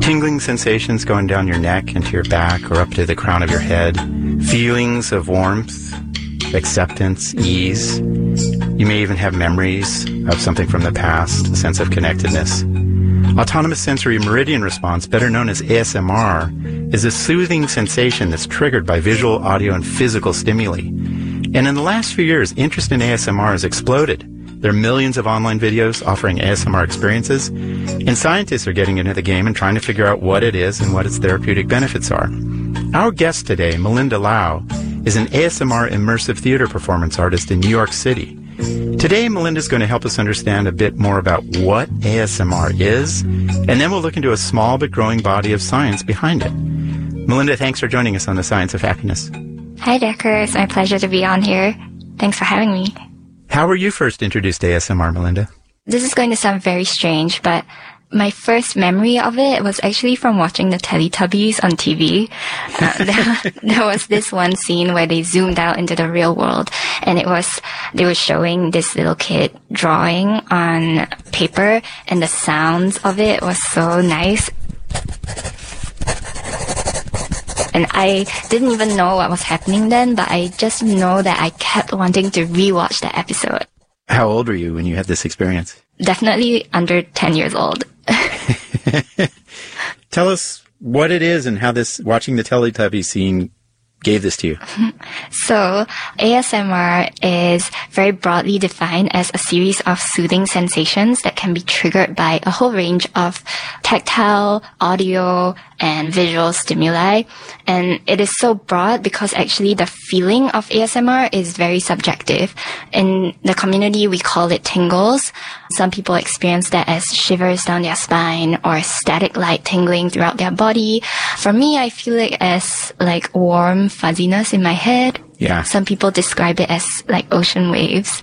Tingling sensations going down your neck, into your back, or up to the crown of your head. Feelings of warmth, acceptance, ease. You may even have memories of something from the past, a sense of connectedness. Autonomous sensory meridian response, better known as ASMR, is a soothing sensation that's triggered by visual, audio, and physical stimuli. And in the last few years, interest in ASMR has exploded. There are millions of online videos offering ASMR experiences, and scientists are getting into the game and trying to figure out what it is and what its therapeutic benefits are. Our guest today, Melinda Lau, is an ASMR immersive theater performance artist in New York City. Today, Melinda's going to help us understand a bit more about what ASMR is, and then we'll look into a small but growing body of science behind it. Melinda, thanks for joining us on The Science of Happiness. Hi, Decker. It's my pleasure to be on here. Thanks for having me. How were you first introduced to ASMR, Melinda? This is going to sound very strange, but my first memory of it was actually from watching the Teletubbies on TV. There was this one scene where they zoomed out into the real world, and they were showing this little kid drawing on paper, and the sounds of it was so nice. And I didn't even know what was happening then, but I just know that I kept wanting to rewatch the episode. How old were you when you had this experience? Definitely under 10 years old. Tell us what it is and how this watching the Teletubbies scene gave this to you. So, ASMR is very broadly defined as a series of soothing sensations that can be triggered by a whole range of tactile, audio, and visual stimuli. And it is so broad because actually the feeling of ASMR is very subjective. In the community, we call it tingles. Some people experience that as shivers down their spine or static light tingling throughout their body. For me, I feel it as like warm fuzziness in my head. Yeah. Some people describe it as like ocean waves.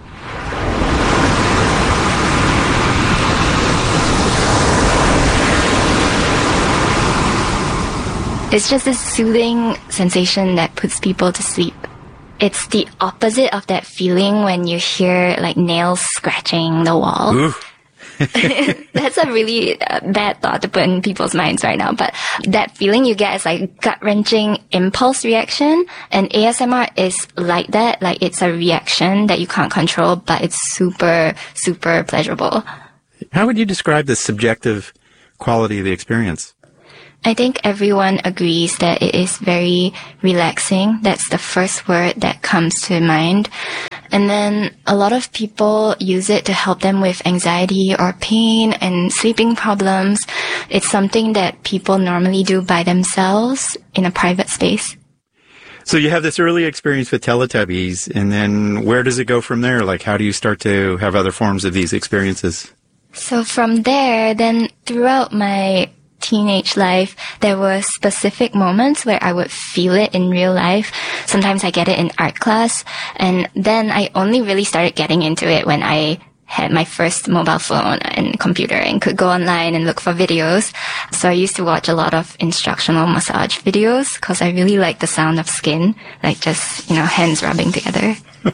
It's just this soothing sensation that puts people to sleep. It's the opposite of that feeling when you hear like nails scratching the wall. Ooh. That's a really bad thought to put in people's minds right now, but that feeling you get is like gut-wrenching impulse reaction, and ASMR is like that. Like it's a reaction that you can't control, but it's super, super pleasurable. How would you describe the subjective quality of the experience? I think everyone agrees that it is very relaxing. That's the first word that comes to mind. And then a lot of people use it to help them with anxiety or pain and sleeping problems. It's something that people normally do by themselves in a private space. So you have this early experience with Teletubbies, and then where does it go from there? Like, how do you start to have other forms of these experiences? So from there, then throughout my teenage life, there were specific moments where I would feel it in real life. Sometimes I get it in art class, and then I only really started getting into it when I had my first mobile phone and computer and could go online and look for videos. So I used to watch a lot of instructional massage videos because I really like the sound of skin, like just, hands rubbing together.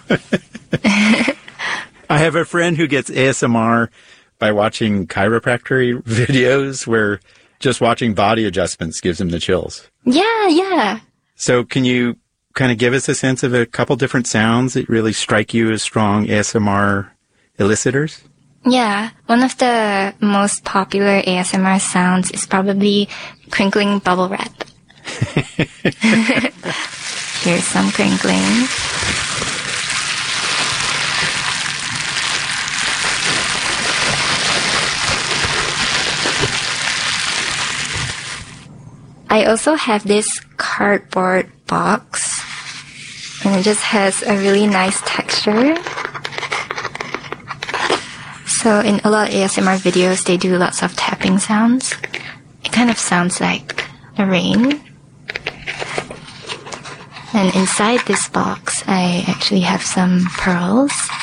I have a friend who gets ASMR by watching chiropractic videos where just watching body adjustments gives him the chills. Yeah. So can you kind of give us a sense of a couple different sounds that really strike you as strong ASMR elicitors? Yeah. One of the most popular ASMR sounds is probably crinkling bubble wrap. Here's some crinkling. I also have this cardboard box, and it just has a really nice texture. So in a lot of ASMR videos, they do lots of tapping sounds. It kind of sounds like the rain. And inside this box, I actually have some pearls.